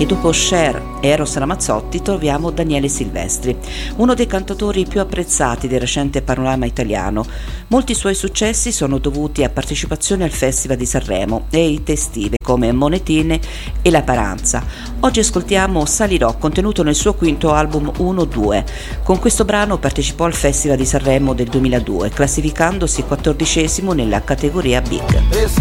e dopo Cher e Eros Ramazzotti troviamo Daniele Silvestri, uno dei cantautori più apprezzati del recente panorama italiano. Molti suoi successi sono dovuti a partecipazioni al Festival di Sanremo e hit estive come Monetine e La Paranza. Oggi ascoltiamo Salirò, contenuto nel suo quinto album 1-2. Con questo brano partecipò al Festival di Sanremo del 2002, classificandosi 14° nella categoria Big.